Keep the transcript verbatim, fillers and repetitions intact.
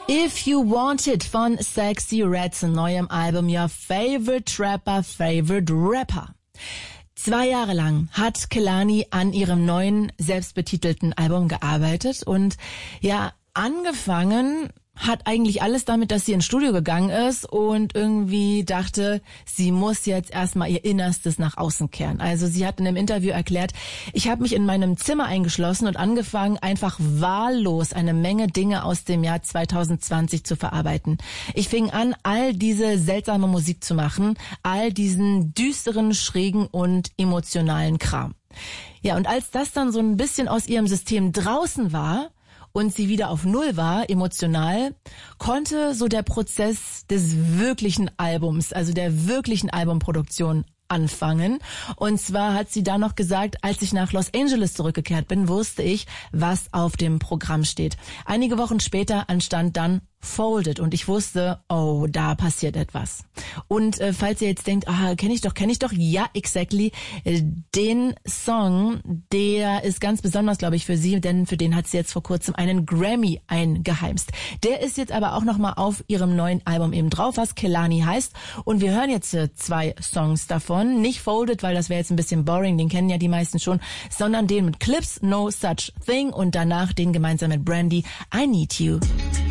If You Want It von Sexy Red zu neuem Album Your Favorite Trapper, Favorite Rapper. Zwei Jahre lang hat Kehlani an ihrem neuen, selbstbetitelten Album gearbeitet und ja, angefangen hat eigentlich alles damit, dass sie ins Studio gegangen ist und irgendwie dachte, sie muss jetzt erstmal ihr Innerstes nach außen kehren. Also sie hat in einem Interview erklärt, ich habe mich in meinem Zimmer eingeschlossen und angefangen, einfach wahllos eine Menge Dinge aus dem Jahr zwanzig zwanzig zu verarbeiten. Ich fing an, all diese seltsame Musik zu machen, all diesen düsteren, schrägen und emotionalen Kram. Ja, und als das dann so ein bisschen aus ihrem System draußen war, und sie wieder auf Null war, emotional, konnte so der Prozess des wirklichen Albums, also der wirklichen Albumproduktion anfangen. Und zwar hat sie da noch gesagt, als ich nach Los Angeles zurückgekehrt bin, wusste ich, was auf dem Programm steht. Einige Wochen später anstand dann Folded und ich wusste, oh, da passiert etwas. Und äh, falls ihr jetzt denkt, ah, kenne ich doch, kenne ich doch, ja, exactly, äh, den Song, der ist ganz besonders, glaube ich, für sie, denn für den hat sie jetzt vor kurzem einen Grammy eingeheimst. Der ist jetzt aber auch nochmal auf ihrem neuen Album eben drauf, was Kehlani heißt. Und wir hören jetzt äh, zwei Songs davon. Nicht Folded, weil das wäre jetzt ein bisschen boring, den kennen ja die meisten schon, sondern den mit Clips, No Such Thing und danach den gemeinsam mit Brandy, I Need You.